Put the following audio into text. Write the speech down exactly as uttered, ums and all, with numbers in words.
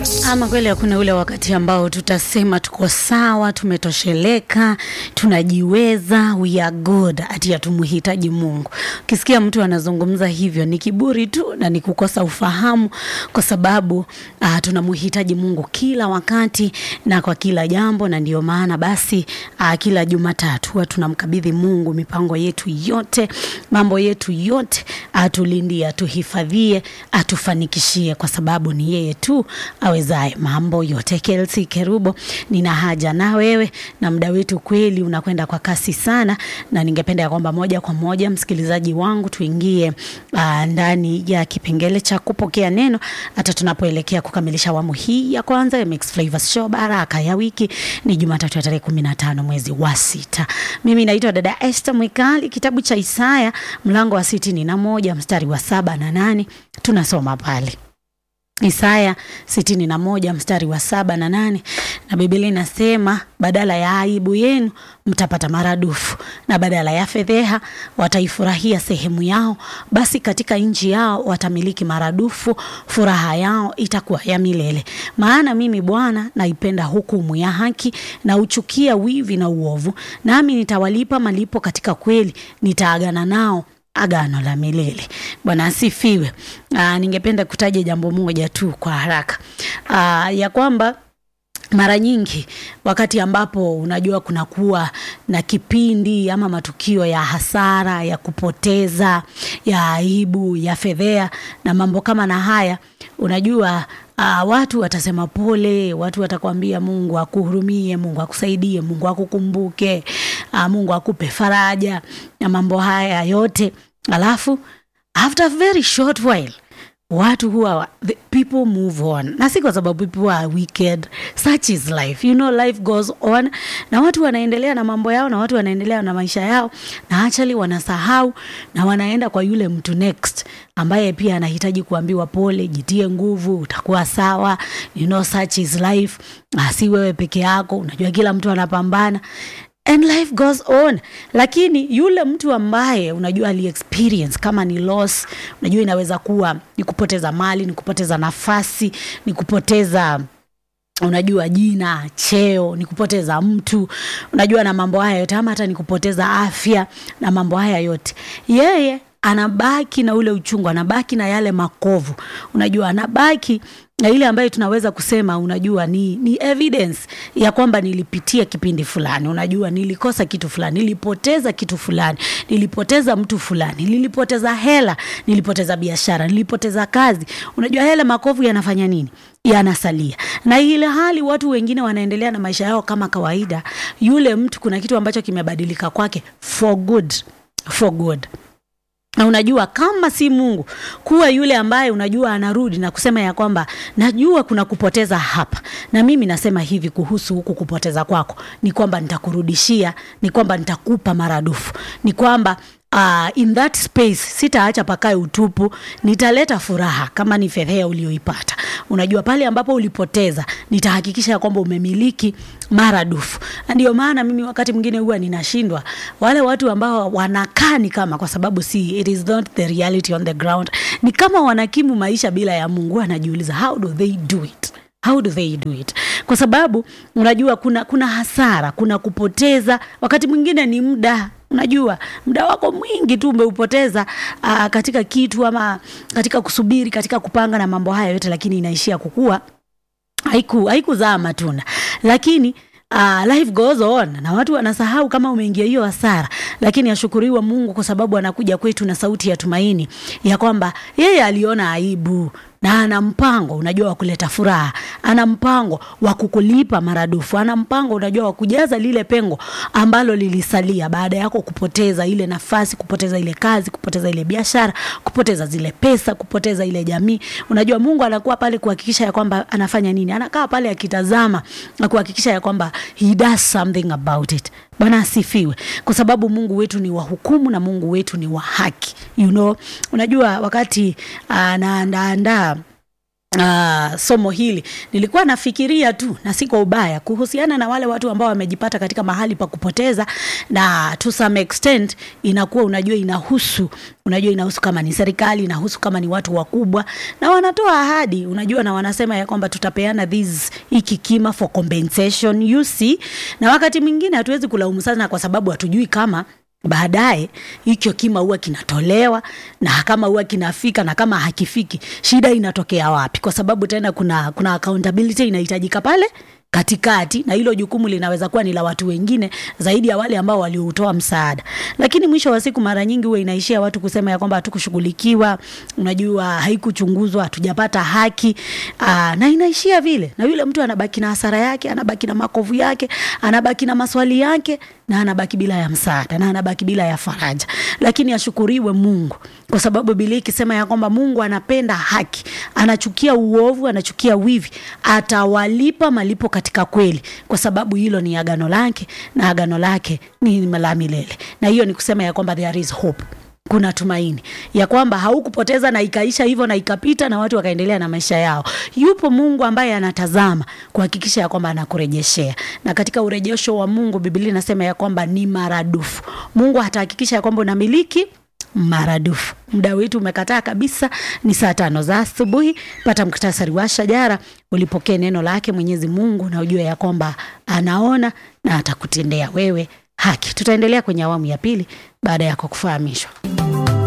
Ama kweli hakuna ule wakati ambao tutasema tuko sawa, tumetosheleka, tunajiweza, we are good, ati hatumuhitaji Mungu. Ukisikia mtu anazungumza hivyo ni kiburi tu na ni kukosa ufahamu, kwa sababu uh, tunamhitaji Mungu kila wakati na kwa kila jambo. Na ndio maana basi uh, kila Jumatatu huwa tunamkabidhi Mungu mipango yetu yote, mambo yetu yote, atulindie, atuhifadhie, atufanikishie, kwa sababu ni yeye tu awezaye mambo yote. Kelsey Kerubo, nina haja na wewe, na muda wetu kweli unakwenda kwa kasi sana, na ningependa ya kwamba moja kwa moja msikilizaji wangu tuingie uh, ndani ya kipengele cha kupokea neno hata tunapoelekea kukamilisha awamu hii ya kwanza ya Mix Flavors Show Baraka ya wiki. Ni Jumatatu ya tarehe kumi na tano mwezi wa sita. Mimi naitwa dada Esther Mwikali. Kitabu cha Isaya mlango wa sitini na moja mstari wa saba na nane tunasoma pale. Isaya sitini na moja mstari wa saba na nane, na Biblia inasema, badala ya aibu yenu mtapata maradufu, na badala ya fedheha wataifurahia sehemu yao. Basi katika nchi yao watamiliki maradufu, furaha yao itakuwa ya milele. Maana mimi Bwana naipenda hukumu ya haki, na uchukia wivi na uovu, nami nitawalipa malipo katika kweli, nitaagana nao agano la milele. Bwana asifiwe. Aa, ningependa kutaja jambo moja tu kwa haraka. Aa, ya kwamba mara nyingi wakati ambapo unajua kuna kuwa na kipindi ama matukio ya hasara, ya kupoteza, ya aibu, ya fedhea na mambo kama na haya, unajua Uh, watu watasema pole, watu watakwambia Mungu akuhurumie, Mungu akusaidie, Mungu akukumbuke, uh, Mungu akupe faraja na mambo haya yote. Alafu after a very short while watu huwa the people move on. Na si kwa sababu people are wicked, such is life, you know, life goes on, na watu wanaendelea na mambo yao, na watu wanaendelea na maisha yao, na actually wanasahau na wanaenda kwa yule mtu next ambaye pia anahitaji kuambiwa pole, jitie nguvu, utakuwa sawa, you know, such is life. Si wewe peke yako, unajua kila mtu anapambana and life goes on. Lakini yule mtu ambaye unajua ali experience kama ni loss, unajua inaweza kuwa ni kupoteza mali, ni kupoteza nafasi, ni kupoteza unajua jina, cheo, ni kupoteza mtu, unajua na mambo haya yote, ama hata ni kupoteza afya na mambo haya yote, yeye anabaki na ule uchungu, anabaki na yale makovu, unajua anabaki na ile ambayo tunaweza kusema unajua ni ni evidence ya kwamba nilipitia kipindi fulani, unajua nilikosa kitu fulani, nilipoteza kitu fulani, nilipoteza mtu fulani, nilipoteza hela, nilipoteza biashara, nilipoteza kazi. Unajua hela makovu yanafanya nini? Yanasalia. Na ile hali watu wengine wanaendelea na maisha yao kama kawaida, yule mtu kuna kitu ambacho kimebadilika kwake for good, for good. Na unajua kama si Mungu kuwa yule ambaye unajua anarudi na kusema ya kwamba najua kuna kupoteza hapa, na mimi nasema hivi kuhusu huku kupoteza kwako, ni kwamba nitakurudishia, ni kwamba nitakupa maradufu, ni kwamba Uh, in that space sitaacha pakae utupu, nitaleta furaha kama ni fedheha ulioipata. Unajua pale ambapo ulipoteza, nitahakikisha ya kwamba umemiliki maradufu. Ndio maana mimi wakati mwingine huwa ninashindwa wale watu ambao wanakaa ni kama, kwa sababu si it is not the reality on the ground, ni kama wanakimu maisha bila ya Mungu. Anajiuliza how do they do it? How do they do it? Kwa sababu unajua kuna kuna hasara, kuna kupoteza, wakati mwingine ni muda. Unajua muda wako mwingi tu umeupoteza uh, katika kitu ama katika kusubiri, katika kupanga na mambo haya yote, lakini inaishia kukua haiku haikuzaa matunda. Lakini Uh, life goes on, na watu wanasahau kama umeingia hiyo hasara. Lakini ashukuriwa Mungu kwa sababu anakuja kwetu na sauti ya tumaini ya kwamba yeye aliona aibu na ana mpango unajua wa kuleta furaha, ana mpango wa kukulipa maradufu, ana mpango unajua wa kujaza lile pengo ambalo lilisalia baada yako kupoteza ile nafasi, kupoteza ile kazi, kupoteza ile biashara, kupoteza zile pesa, kupoteza ile jamii. Unajua Mungu anakuwa pale kuhakikisha ya kwamba anafanya nini? Anakaa pale akitazama na kuhakikisha ya kwamba he does something about it. Bwana asifiwe. Kwa sababu Mungu wetu ni wa hukumu na Mungu wetu ni wa haki. You know, unajua wakati anaandaa Uh, somo hili nilikuwa nafikiria tu na siko ubaya kuhusiana na wale watu ambao wamejipata katika mahali pa kupoteza, na to some extent inakuwa unajua inahusu unajua inahusu kama ni serikali, inahusu kama ni watu wakubwa, na wanatoa ahadi unajua, na wanasema ya kwamba tutapeana this hiki kima for compensation, you see. Na wakati mwingine hatuwezi kulaumu sana kwa sababu hatujui kama baadaye hicho kima huwa kinatolewa, na kama huwa kinafika, na kama hakifiki shida inatokea wapi, kwa sababu tena kuna kuna accountability inahitajika pale katikati, na hilo jukumu linaweza kuwa ni la watu wengine zaidi ya wale ambao waliutoa msaada. Lakini mwisho wa siku mara nyingi huwa inaishia watu kusema ya kwamba hatukushughulikiwa, unajua haikuchunguzwa, hatujapata haki, aa, na inaishia vile, na yule mtu anabaki na hasara yake, anabaki na makovu yake, anabaki na maswali yake, na anabaki bila ya msaada, na anabaki bila ya faraja. Lakini ashukuriwe Mungu, kwa sababu Biblia ikisema ya kwamba Mungu anapenda haki, anachukia uovu, anachukia wivi, atawalipa malipo katika kweli, kwa sababu hilo ni agano lake, na agano lake ni la milele. Na hiyo ni kusema ya kwamba there is hope, kuna tumaini ya kwamba haukupoteza na ikaisha hivyo na ikapita na watu wakaendelea na maisha yao. Yupo Mungu ambaye anatazama kuhakikisha ya kwamba anakurejeshea, na katika urejesho wa Mungu Biblia inasema ya kwamba ni maradufu. Mungu hatahakikisha ya kwamba unamiliki maradufu. Muda wetu umekataa kabisa, ni saa tano za asubuhi. Pata muktasari wa shajara, ulipokee neno lake Mwenyezi Mungu, na ujue ya kwamba anaona na atakutendea wewe haki. Tutaendelea kwenye awamu ya pili baada ya kukufahamishwa.